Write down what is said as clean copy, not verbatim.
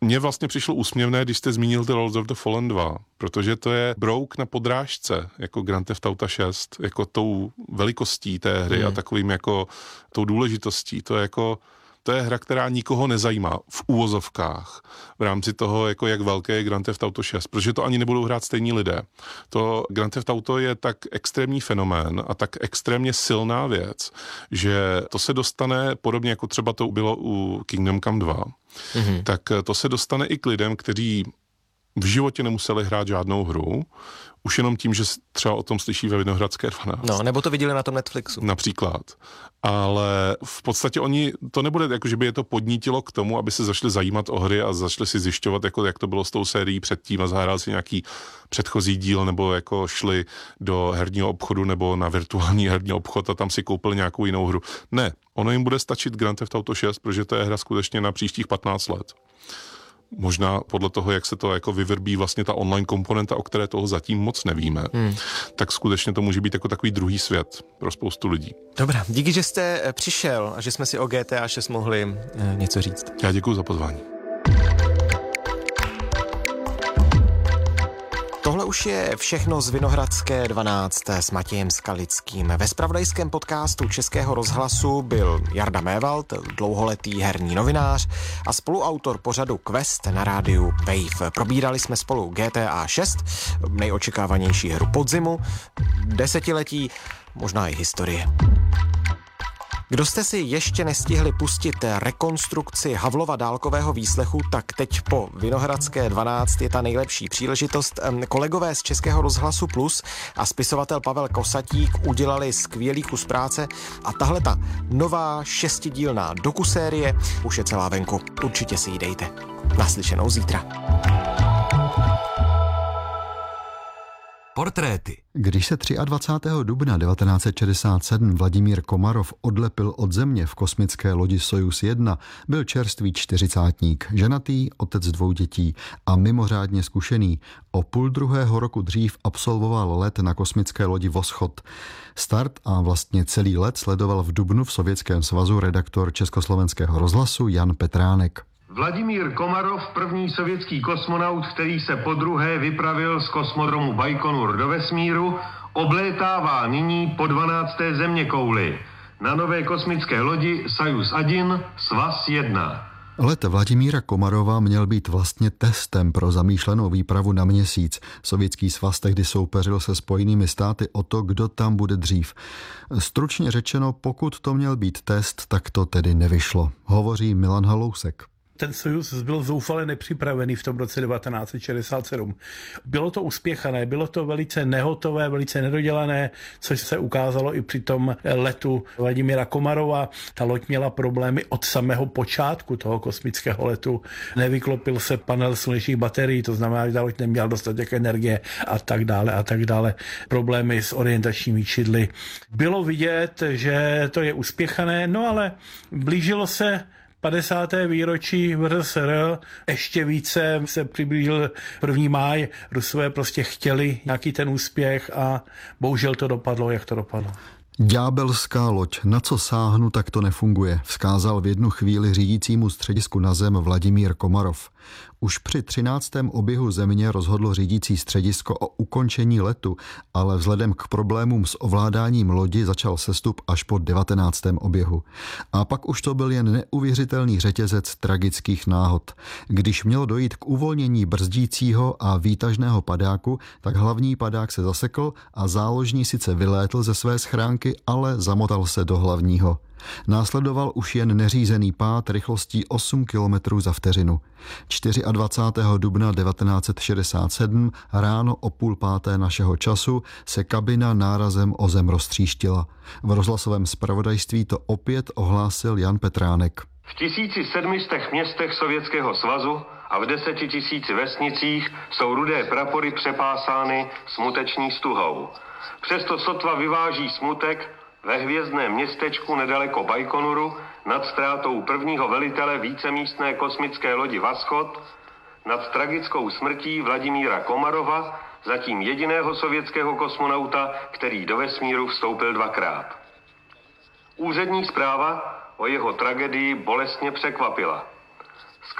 Mně vlastně přišlo úsměvné, když jste zmínil The Lords of the Fallen 2, protože to je brouk na podrážce, jako Grand Theft Auto 6, jako tou velikostí té hry a takovým jako tou důležitostí. To je hra, která nikoho nezajímá v uvozovkách v rámci toho, jako jak velké je Grand Theft Auto 6, protože to ani nebudou hrát stejní lidé. To Grand Theft Auto je tak extrémní fenomén a tak extrémně silná věc, že to se dostane, podobně jako třeba to bylo u Kingdom Come 2, tak to se dostane i k lidem, kteří v životě nemuseli hrát žádnou hru, už jenom tím, že třeba o tom slyší ve Vinohradské 12. No, nebo to viděli na tom Netflixu. Například. Ale v podstatě oni, to nebude jako, že by je to podnítilo k tomu, aby se začali zajímat o hry a začali si zjišťovat, jako, jak to bylo s tou sérií předtím a zahrál si nějaký předchozí díl, nebo jako šli do herního obchodu nebo na virtuální herní obchod a tam si koupili nějakou jinou hru. Ne, ono jim bude stačit Grand Theft Auto 6, protože to je hra skutečně na příštích 15 let. Možná podle toho, jak se to jako vyvrbí vlastně ta online komponenta, o které toho zatím moc nevíme, tak skutečně to může být jako takový druhý svět pro spoustu lidí. Dobrá, díky, že jste přišel a že jsme si o GTA 6 mohli něco říct. Já děkuji za pozvání. Tohle už je všechno z Vinohradské 12 s Matějem Skalickým. Ve zpravodajském podcastu Českého rozhlasu byl Jarda Mévald, dlouholetý herní novinář a spoluautor pořadu Quest na rádiu Wave. Probírali jsme spolu GTA 6, nejočekávanější hru podzimu, desetiletí, možná i historie. Kdo jste si ještě nestihli pustit rekonstrukci Havlova dálkového výslechu, tak teď po Vinohradské 12 je ta nejlepší příležitost. Kolegové z Českého rozhlasu Plus a spisovatel Pavel Kosatík udělali skvělý kus práce a tahle ta nová 6dílná dokusérie už je celá venku. Určitě si ji dejte. Naslyšenou zítra. Portréty. Když se 23. dubna 1967 Vladimír Komarov odlepil od země v kosmické lodi Sojuz 1, byl čerstvý čtyřicátník, ženatý, otec 2 dětí a mimořádně zkušený. O půl druhého roku dřív absolvoval let na kosmické lodi Voschod. Start a vlastně celý let sledoval v dubnu v Sovětském svazu redaktor Československého rozhlasu Jan Petránek. Vladimír Komarov, první sovětský kosmonaut, který se podruhé vypravil z kosmodromu Bajkonur do vesmíru, oblétává nyní po 12. zeměkouli na nové kosmické lodi Sojuz 1, Svaz 1. Let Vladimíra Komarova měl být vlastně testem pro zamýšlenou výpravu na Měsíc. Sovětský svaz tehdy soupeřil se Spojenými státy o to, kdo tam bude dřív. Stručně řečeno, pokud to měl být test, tak to tedy nevyšlo. Hovoří Milan Halousek. Ten Sojuz byl zoufale nepřipravený v tom roce 1967. Bylo to uspěchané, bylo to velice nehotové, velice nedodělané, což se ukázalo i při tom letu Vladimíra Komarova. Ta loď měla problémy od samého počátku toho kosmického letu. Nevyklopil se panel slunečních baterií, to znamená, že ta loď neměla dostatek energie a tak dále a tak dále. Problémy s orientačními čidly. Bylo vidět, že to je uspěchané, no ale blížilo se 50. výročí VRSR, ještě více se přiblížil 1. máj. Rusové prostě chtěli nějaký ten úspěch a bohužel to dopadlo, jak to dopadlo. Ďábelská loď, na co sáhnu, tak to nefunguje, vzkázal v jednu chvíli řídícímu středisku na zem Vladimír Komarov. Už při 13. oběhu země rozhodlo řídící středisko o ukončení letu, ale vzhledem k problémům s ovládáním lodi začal sestup až po 19. oběhu. A pak už to byl jen neuvěřitelný řetězec tragických náhod. Když mělo dojít k uvolnění brzdícího a výtažného padáku, tak hlavní padák se zasekl a záložní sice vylétl ze své schránky, ale zamotal se do hlavního. Následoval už jen neřízený pád rychlostí 8 km za vteřinu. 24. dubna 1967 ráno o 4:30 našeho času se kabina nárazem o zem roztříštila. V rozhlasovém zpravodajství to opět ohlásil Jan Petránek. V 1700 městech Sovětského svazu a v 10 000 vesnicích jsou rudé prapory přepásány smuteční stuhou. Přesto sotva vyváží smutek ve hvězdném městečku nedaleko Bajkonuru nad ztrátou prvního velitele vícemístné kosmické lodi Voschod, nad tragickou smrtí Vladimíra Komarova, zatím jediného sovětského kosmonauta, který do vesmíru vstoupil 2krát. Úřední zpráva o jeho tragédii bolestně překvapila.